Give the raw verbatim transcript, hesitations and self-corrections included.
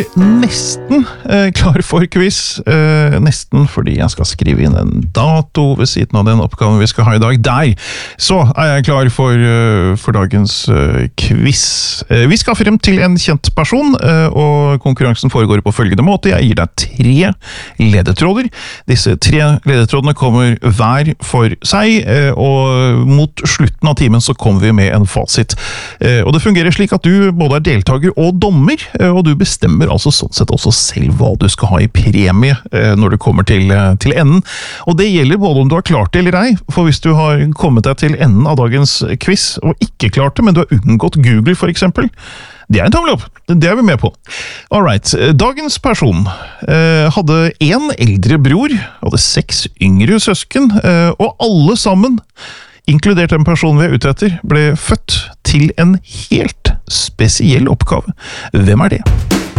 nesten eh, klar for quiz. Eh, nesten fordi jeg skal skrive inn en dato ved siden av den oppgaven vi skal ha i dag. Der! Så er jeg klar for, uh, for dagens uh, quiz. Uh, vi skal frem til en kjent person, uh, og konkurransen foregår på følgende måte. Jeg gir deg tre ledetråder. Disse tre ledetrådene kommer hver for seg, uh, og mot slutten av timen så kommer vi med en fasit. Uh, og det fungerer slik at du både er deltaker og dommer, uh, og du bestemmer altså sånn sett også selv hva du skal ha i premie uh, når du kommer til, uh, til enden. Og det gjelder både om du har klart det eller ei, for hvis du har kommet deg til enden av dagens quiz og ikke klart det, men du har unngått Google for eksempel, det er en tommel opp. Det er vi med på. Alright, dagens person eh, hadde en eldre bror, hadde seks yngre søsken, eh, og alle sammen, inkludert den personen vi er ute etter, ble født til en helt spesiell oppgave. Hvem er det?